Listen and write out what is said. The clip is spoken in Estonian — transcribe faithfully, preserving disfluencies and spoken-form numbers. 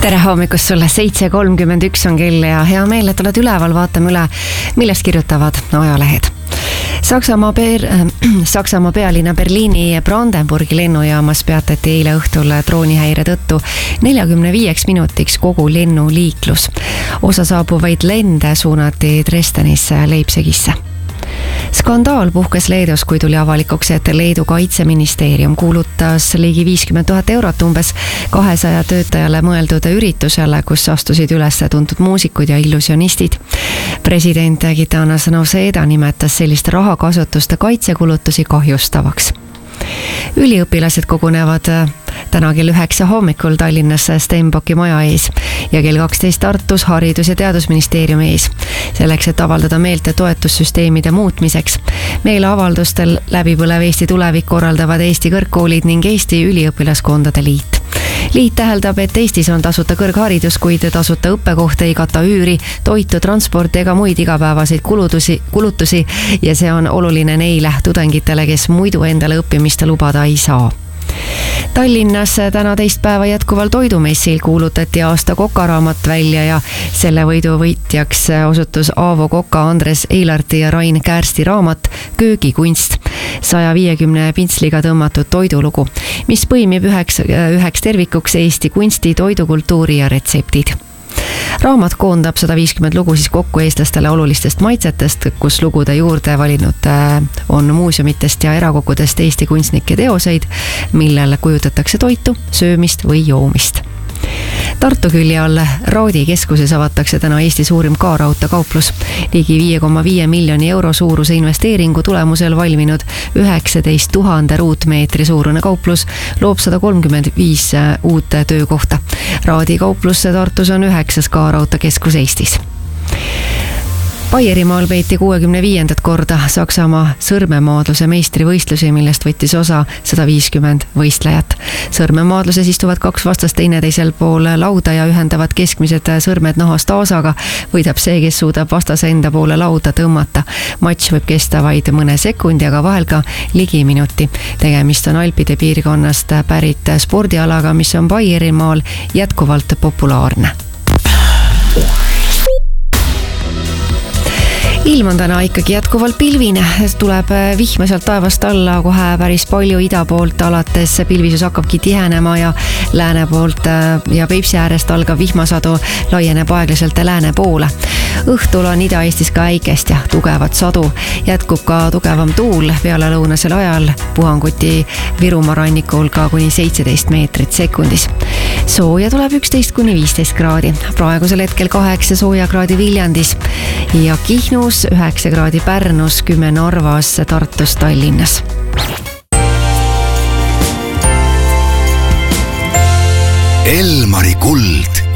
tere hommikust sulle, seitse kolmkümmend üks on kell ja hea meel, et oled üleval, vaatame üle, millest kirjutavad ajalehed. Saksamaa, per, äh, Saksamaa pealinna Berliini Brandenburgi lennujaamas peatati eile õhtul droonihäire tõttu neljakümne viieks minutiks kogu lennuliiklus. Osa saabuvaid lende suunati Dresdenisse, Leipzigisse. Skandaal puhkes Leedus, kui tuli avalikuks, et Leedu kaitseministeerium kuulutas ligi viiskümmend tuhat eurot umbes kahesaja töötajale mõeldud üritusele, kus astusid üles tuntud muusikud ja illusionistid. President Gitanas Nauseda nimetas sellist rahakasutuste kaitsekulutusi kahjustavaks. Üliõpilased kogunevad täna kell üheksa hommikul Tallinnas Stenbocki maja ees ja kell kaksteist Tartus Haridus- ja Teadusministeeriumi ees, selleks, et avaldada meelt toetussüsteemide muutmiseks. Meeleavaldustel läbipõlev Eesti tulevik korraldavad Eesti kõrgkoolid ning Eesti üliõpilaskondade liit. Liit täheldab, et Eestis on tasuta kõrgharidus, kuid tasuta õppekohta ei kata üüri, toitu, transporti ega muid igapäevaseid kulutusi, kulutusi ja see on oluline neile tudengitele, kes muidu endale õppimist lubada ei saa. Tallinnas täna teist päeva jätkuval toidumessil kuulutati aasta kokaraamat välja ja selle võidu võitjaks osutus Aavo Koka, Andres Eilarti ja Rain Käärsti raamat Köögikunst, saja viiekümne pintsliga tõmmatud toidulugu, mis põimib üheks, üheks tervikuks Eesti kunsti, toidukultuuri ja retseptid. Raamat koondab sada viiskümmend lugu siis kokku eestlastele olulistest maitsetest, kus lugude juurde valinud on muuseumitest ja erakogudest Eesti kunstnike teoseid, millel kujutatakse toitu, söömist või joomist. Tartu külje all Raadi keskuses avatakse täna Eesti suurim K-Rauta kauplus. Ligi viie koma viie miljoni euro suuruse investeeringu tulemusel valminud üheksateist tuhande ruutmeetri suurune kauplus loob sada kolmkümmend viis uut töökohta. Raadi kauplus Tartus on üheksas K-Rauta keskus Eestis. Baierimaal peeti kuuekümne viiendat korda Saksamaa sõrmemaadluse meistrivõistlusi, millest võttis osa sada viiskümmend võistlejat. Sõrmemaadluses istuvad kaks vastast teineteisel pool lauda ja ühendavad keskmised sõrmed nahast aasaga. Võidab see, kes suudab vastase enda poole lauda tõmmata. Matš võib kesta vaid mõne sekundi, aga vahel ka ligi minuti. Tegemist on Alpide piirkonnast pärit spordialaga, mis on Baierimaal jätkuvalt populaarne. Ilm on täna ikkagi jätkuvalt pilvine, tuleb vihma sealt taevast alla kohe päris palju ida poolt, alates pilvisus hakkabki tihenema ja lääne poolt ja Peipsi äärest algav vihmasadu laieneb aeglaselt lääne poole. Õhtul on Ida-Eestis ka äikest ja tugevat sadu, jätkub ka tugevam tuul peale lõunasel ajal, puhanguti Virumaa rannikul ka kuni seitseteist meetrit sekundis. Sooja tuleb üksteist kuni viisteist kraadi, praegusel hetkel kaheksa sooja kraadi Viljandis ja Kihnus üheksa kraadi Pärnus, kümme Narvas, Tartus, Tallinnas. Elmari kuld